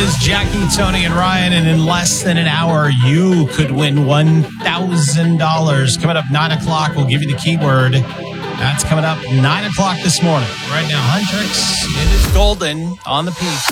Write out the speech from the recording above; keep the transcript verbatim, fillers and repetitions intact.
is Jackie, Tony, and Ryan, and in less than an hour, you could win one thousand dollars. Coming up nine o'clock, we'll give you the keyword. That's coming up nine o'clock this morning. Right now, Huntrix, it is golden on the peak.